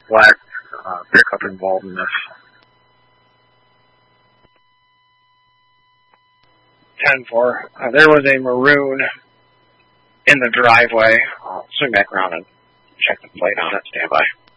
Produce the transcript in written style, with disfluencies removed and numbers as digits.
black pickup involved in this. 10-4. There was a maroon in the driveway. I'll swing back around and check the plate on it. Stand by.